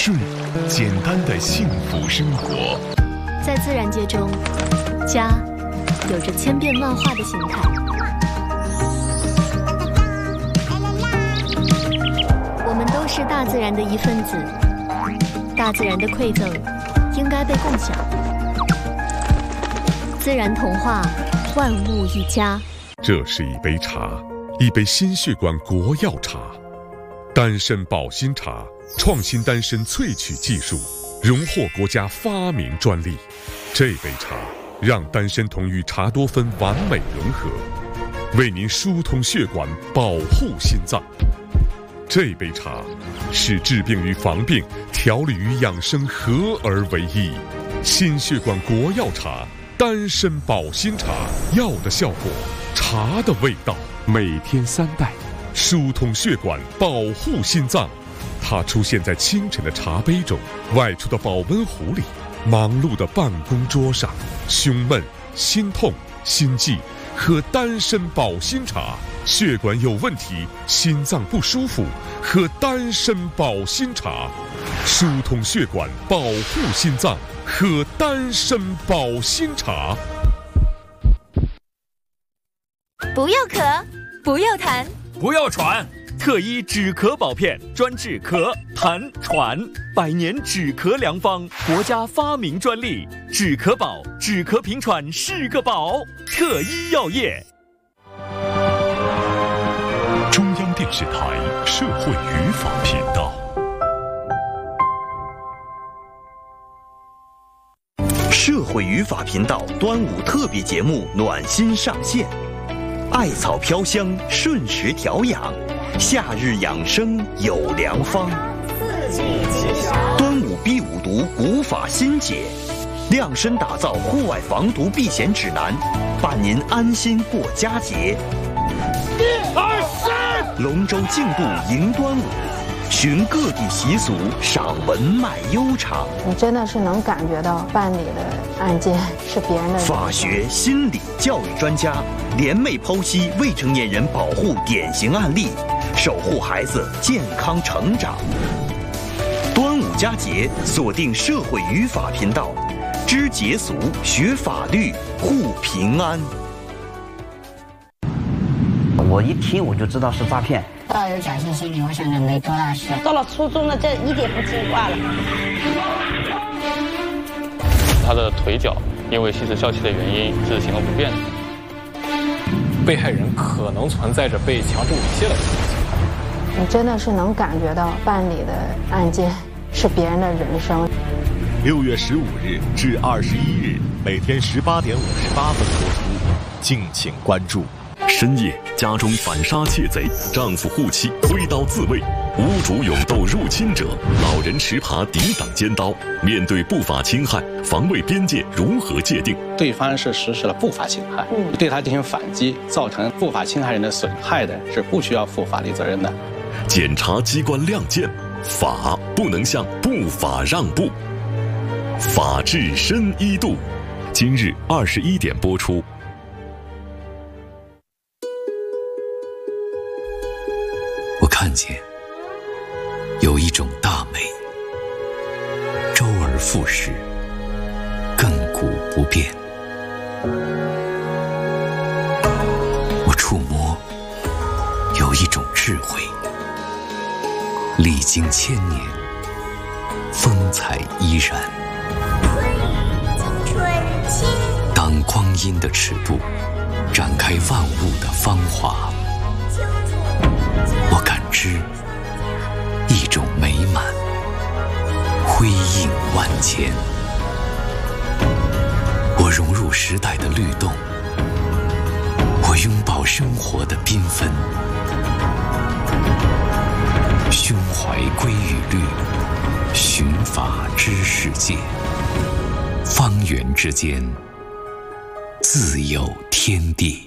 顺，简单的幸福生活。 在自然界中，家有着千变万化的形态。我们都是大自然的一份子，大自然的馈赠应该被共享。自然童话，万物一家。 这是一杯茶，一杯心血管国药茶，丹参保心茶，创新丹参萃取技术，荣获国家发明专利。这杯茶让丹参酮与茶多酚完美融合，为您疏通血管，保护心脏。这杯茶是治病与防病、调理与养生合而为一。心血管国药茶，丹参保心茶，药的效果，茶的味道。每天3袋，疏通血管，保护心脏。它出现在清晨的茶杯中，外出的保温壶里，忙碌的办公桌上。胸闷、心痛、心悸，喝丹参保心茶。血管有问题，心脏不舒服，喝丹参保心茶。疏通血管，保护心脏，喝丹参保心茶。 不要咳，不要痰， 不要喘，特医止咳宝片，专治咳、痰、喘，100年止咳良方，国家发明专利。止咳宝，止咳平喘是个宝。特医药业。 中央电视台社会语法频道。 社会语法频道端午特别节目暖心上线，艾草飘香，顺时调养，夏日养生有良方。端午避五毒古法新解，量身打造户外防毒避险指南，伴您安心过佳节。1、2、3，龙舟竞渡迎端午，寻各地习俗，赏文脉悠长。 你真的是能感觉到办理的案件是别人的。 法学、心理、教育专家联袂剖析未成年人保护典型案例，守护孩子健康成长。端午佳节，锁定社会语法频道，知节俗，学法律，护平安。 我一听我就知道是诈骗。 抱有侥幸心理，我想着没多大事。 到了初中了，这一点不听话了。 他的腿脚因为吸食笑气的原因是行动不便的。 被害人可能存在着被强制猥亵的情况。 你真的是能感觉到办理的案件是别人的人生。 6月15日至21日，每天18点58分播出，敬请关注。深夜家中反杀窃贼，丈夫护妻挥刀自卫，屋主勇斗入侵者，老人持耙抵挡尖刀。面对不法侵害，防卫边界如何界定？ 对方是实施了不法侵害，对他进行反击，造成不法侵害人的损害的，是不需要负法律责任的。 检察机关亮剑，法不能向不法让步。法治深一度，今日21点播出。 看见有一种大美，周而复始，亘古不变。我触摸有一种智慧，历经千年，风采依然。当光阴的尺度展开万物的芳华，我感知一种美满，辉映万千。我融入时代的律动，我拥抱生活的缤纷。胸怀规与律，寻法知世界。方圆之间，自有天地。